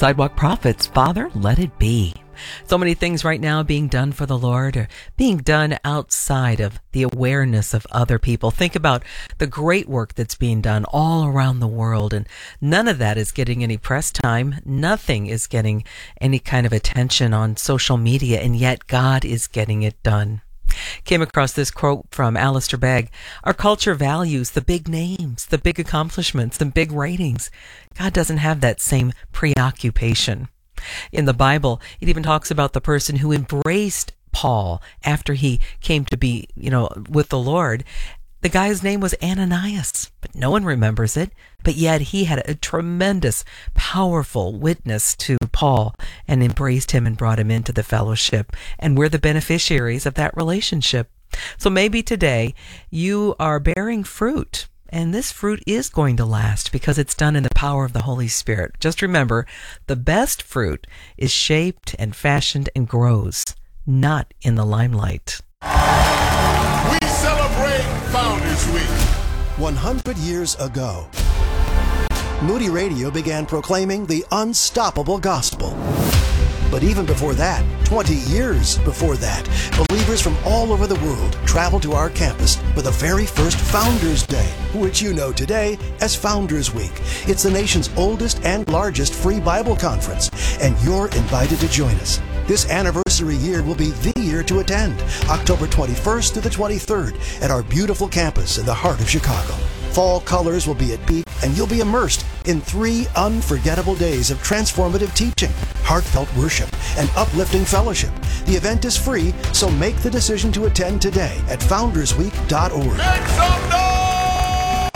Sidewalk Prophets, Father, let it be. So many things right now being done for the Lord are being done outside of the awareness of other people. Think about the great work that's being done all around the world, and none of that is getting any press time. Nothing is getting any kind of attention on social media, and yet God is getting it done. Came across this quote from Alistair Begg. Our culture values the big names, the big accomplishments, the big ratings. God doesn't have that same preoccupation. In the Bible, it even talks about the person who embraced Paul after he came to be, with the Lord. The guy's name was Ananias, but no one remembers it. But yet he had a tremendous, powerful witness to Paul and embraced him and brought him into the fellowship. And we're the beneficiaries of that relationship. So maybe today you are bearing fruit. And this fruit is going to last because it's done in the power of the Holy Spirit. Just remember, the best fruit is shaped and fashioned and grows, not in the limelight. We celebrate Founders Week. 100 years ago, Moody Radio began proclaiming the unstoppable gospel. But even before that, 20 years before that, believers from all over the world traveled to our campus for the very first Founders Day, which you know today as Founders Week. It's the nation's oldest and largest free Bible conference, and you're invited to join us. This anniversary year will be the year to attend, October 21st to the 23rd at our beautiful campus in the heart of Chicago. Fall colors will be at peak, and you'll be immersed in 3 unforgettable days of transformative teaching, heartfelt worship, and uplifting fellowship. The event is free, so make the decision to attend today at foundersweek.org. Make some noise!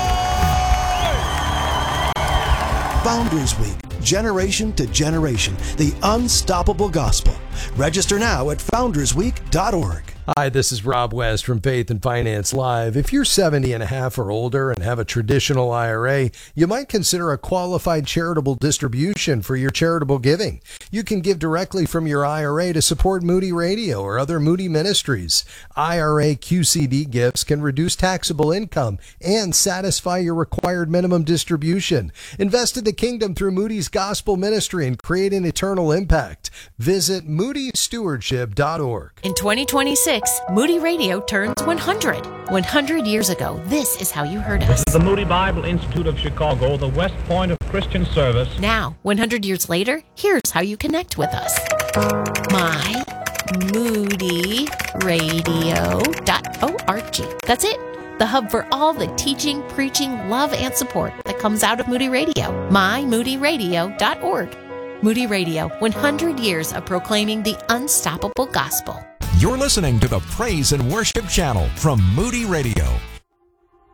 Founders Week, generation to generation, the unstoppable gospel. Register now at foundersweek.org. Hi, this is Rob West from Faith and Finance Live. If you're 70 and a half or older and have a traditional IRA, you might consider a qualified charitable distribution for your charitable giving. You can give directly from your IRA to support Moody Radio or other Moody ministries. IRA QCD gifts can reduce taxable income and satisfy your required minimum distribution. Invest in the kingdom through Moody's Gospel Ministry and create an eternal impact. Visit moodystewardship.org. In 2026, Moody Radio turns 100. 100 years ago, this is how you heard us. This is the Moody Bible Institute of Chicago, the West Point of Christian service. Now, 100 years later, here's how you connect with us. MyMoodyRadio.org. That's it. The hub for all the teaching, preaching, love, and support that comes out of Moody Radio. MyMoodyRadio.org. Moody Radio, 100 years of proclaiming the unstoppable gospel. You're listening to the Praise and Worship Channel from Moody Radio.